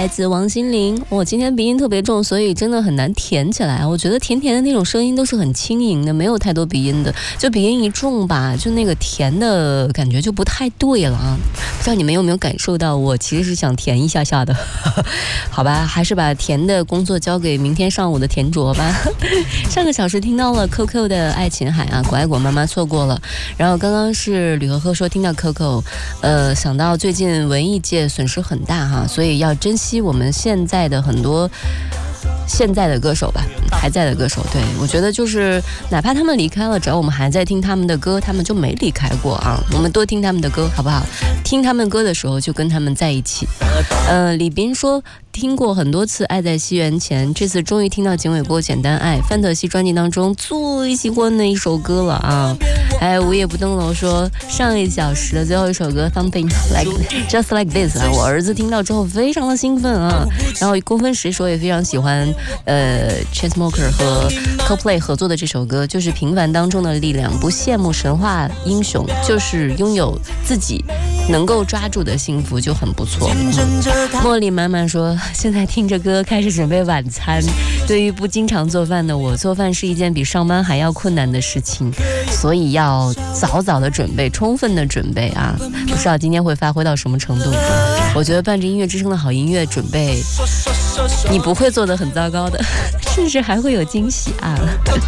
来自王心凌。我今天鼻音特别重，所以真的很难甜起来。我觉得甜甜的那种声音都是很轻盈的，没有太多鼻音的。就鼻音一重吧，就那个甜的感觉就不太对了啊。不知道你们有没有感受到，我其实是想甜一下下的。好吧，还是把甜的工作交给明天上午的甜卓吧。上个小时听到了 Coco 的爱琴海啊，果爱果妈妈错过了。然后刚刚是吕呵呵说听到 Coco，想到最近文艺界损失很大哈，所以要珍惜我们现在的很多现在的歌手吧，还在的歌手。对，我觉得就是哪怕他们离开了，只要我们还在听他们的歌，他们就没离开过啊。我们多听他们的歌好不好？听他们歌的时候就跟他们在一起。李斌说听过很多次《爱在西元前》，这次终于听到景伟播《简单爱》，范特西专辑当中最喜欢的一首歌了啊。还有无夜不登楼说上一小时的最后一首歌 Something Like Just Like This 啊，我儿子听到之后非常的兴奋啊。然后公分时说也非常喜欢Chainsmokers 和 Coldplay 合作的这首歌，就是平凡当中的力量，不羡慕神话英雄，就是拥有自己能够抓住的幸福就很不错。茉莉满满说现在听着歌开始准备晚餐，对于不经常做饭的我，做饭是一件比上班还要困难的事情，所以要早早的准备，充分的准备啊。不知道今天会发挥到什么程度。我觉得伴着音乐之声的好音乐准备，你不会做得很糟糕的，甚至还会有惊喜啊。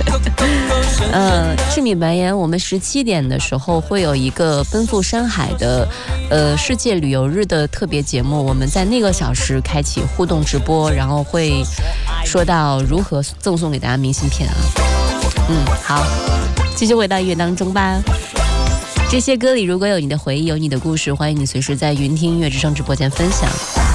赤米白言，我们17点的时候会有一个奔赴山海的世界旅游日的特别节目，我们在那个小时开启互动直播，然后会说到如何赠送给大家明信片啊。好，继续回到音乐当中吧。这些歌里如果有你的回忆，有你的故事，欢迎你随时在云听音乐之声直播间分享。